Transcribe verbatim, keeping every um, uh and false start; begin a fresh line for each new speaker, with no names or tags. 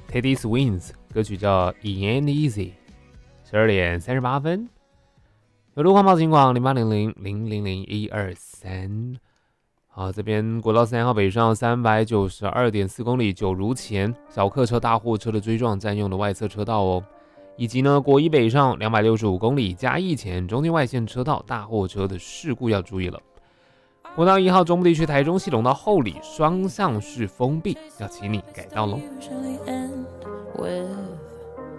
Teddy Swims， 歌曲叫《E Ain't Easy》。十二点三十八分，有路况报警广零八零零零零零一二三。好，这边国道三号北上三百九十二点四公里，九如前小客车、大货车的追撞占用了外侧车道哦。以及呢，国一北上两百六十五公里，嘉义前中间外线车道大货车的事故要注意了。国道一号中部地区台中系统到后里双向式封闭，要请你改道喽。